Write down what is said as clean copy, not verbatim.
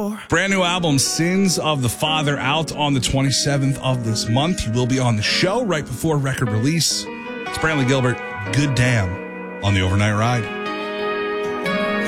for. Brand new album, Sins of the Father, out on the 27th of this month. He will be on the show right before record release. It's Brantley Gilbert. Good damn on the Overnight Ride.